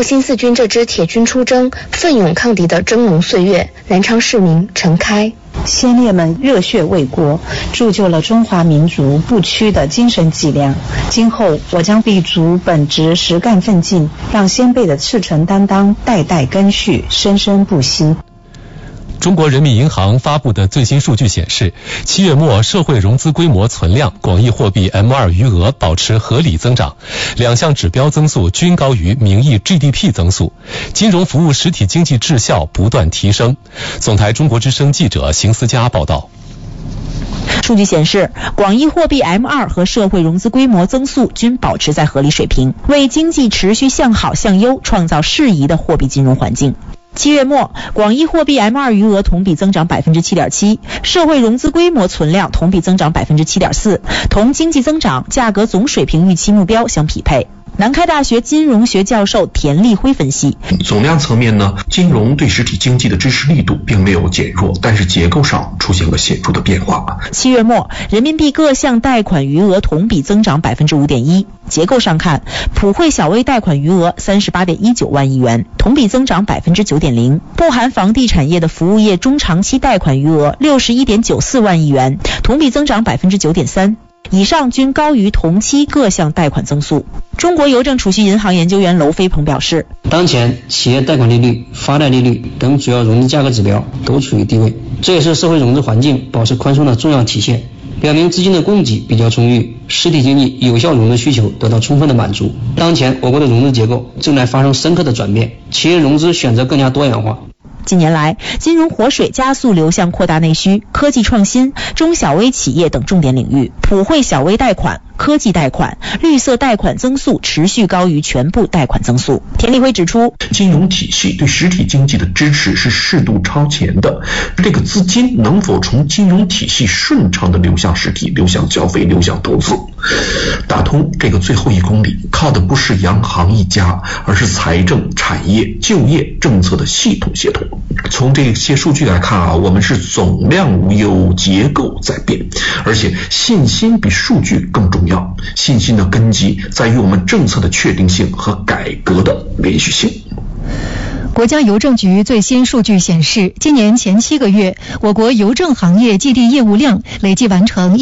新四军这支铁军出征、奋勇抗敌的峥嵘岁月，南昌市民陈开。 先烈们热血为国，铸就了中华民族不屈的精神脊梁。今后我将立足本职，实干奋进，让先辈的赤诚担当代代根续，生生不息。 中国人民银行发布的最新数据显示，7月末社会融资规模存量、广义货币 M2 余额保持合理增长，两项指标增速均高于名义 GDP 增速，金融服务实体经济质效不断提升。总台中国之声记者邢思佳报道。 数据显示，广义货币 M2 和社会融资规模增速均保持在合理水平，为经济持续向好向优创造适宜的货币金融环境。7月末，广义货币 M2 余额同比增长 7.7%， 社会融资规模存量同比增长 7.4%， 同经济增长、价格总水平预期目标相匹配。南开大学金融学教授田立辉分析， 总量层面呢，金融对实体经济的支持力度并没有减弱，但是结构上出现了显著的变化。 7月末，人民币各项贷款余额同比增长 5.1%， 结构上看，普惠小微贷款余额 38.19万亿元，同比增长 9.0%， 不含房地产业的服务业中长期贷款余额 61.94万亿元，同比增长 9.3%。以上均高于同期各项贷款增速。中国邮政储蓄银行研究员娄飞鹏表示， 当前企业贷款利率、发贷利率等主要融资价格指标都处于低位，这也是社会融资环境保持宽松的重要体现，表明资金的供给比较充裕，实体经济有效融资需求得到充分的满足。当前我国的融资结构正在发生深刻的转变，企业融资选择更加多元化。 近年来，金融活水加速流向扩大内需、科技创新、中小微企业等重点领域，普惠小微贷款、科技贷款、绿色贷款增速持续高于全部贷款增速。田立辉指出， 金融体系对实体经济的支持是适度超前的，这个资金能否从金融体系顺畅的流向实体、流向消费、流向投资，打通这个最后1公里，靠的不是央行一家，而是财政、产业、就业政策的系统协同。从这些数据来看啊，我们是总量无忧，结构在变，而且信心比数据更重要。信心的根基在于我们政策的确定性和改革的连续性。 国家邮政局最新数据显示，今年前7个月，我国邮政行业寄递业务量累计完成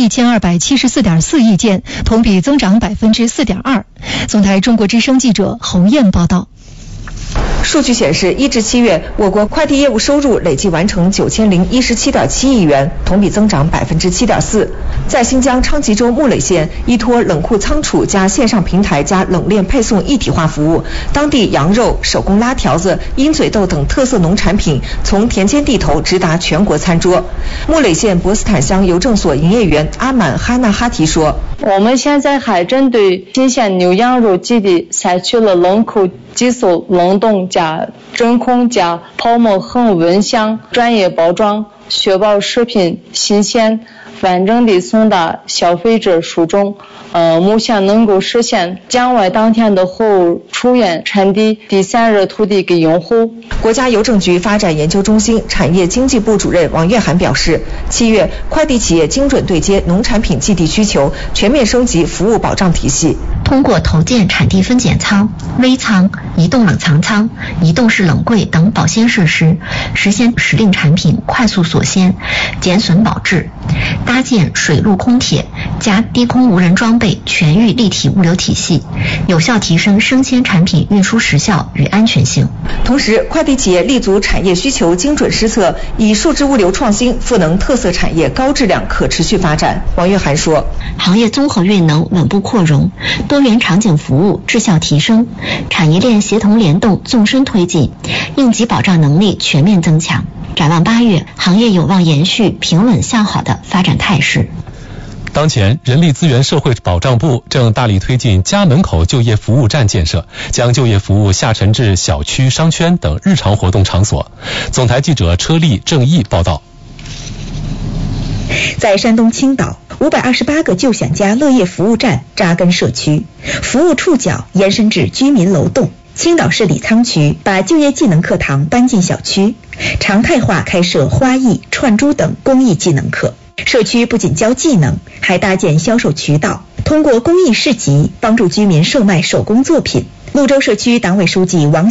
1274.4亿件，同比增长 4.2%。总台中国之声记者侯燕报道。 数据显示，1至7月，我国快递业务收入累计完成9017.7亿元，同比增长 7.4%。在新疆昌吉州木垒县，依托冷库仓储加线上平台加冷链配送一体化服务，当地羊肉、手工拉条子、鹰嘴豆等特色农产品从田间地头直达全国餐桌。木垒县博斯坦乡邮政所营业员阿满哈纳哈提说， 我们现在还针对新鲜牛羊肉基地采取了冷库急速冷冻加真空加泡沫恒温箱专业包装，确保食品新鲜完整地送达消费者手中。目前能够实现将外当天的货物出原产地第3热土地给用户。 国家邮政局发展研究中心产业经济部主任王月涵表示，7月快递企业精准对接农产品寄递需求，全面升级服务保障体系。 通过投建产地分拣仓、微仓、移动冷藏仓、移动式冷柜等保鲜设施，实现时令产品快速锁鲜、减损保质；搭建水陆空铁加低空无人装备全域立体物流体系，有效提升生鲜产品运输时效与安全性。 同时，快递企业立足产业需求，精准施策，以数字物流创新赋能特色产业高质量可持续发展。王月涵说， 行业综合运能稳步扩容，多元场景服务质效提升，产业链协同联动纵深推进，应急保障能力全面增强。展望8月，行业有望延续平稳向好的发展态势。 当前，人力资源社会保障部正大力推进家门口就业服务站建设，将就业服务下沉至小区、商圈等日常活动场所。总台记者车丽、郑毅报道。 在山东青岛，528个就享家乐业服务站扎根社区，服务触角延伸至居民楼栋。青岛市李沧区把就业技能课堂搬进小区，常态化开设花艺、串珠等工艺技能课。社区不仅教技能，还搭建销售渠道，通过公益市集帮助居民售卖手工作品。潞州社区党委书记王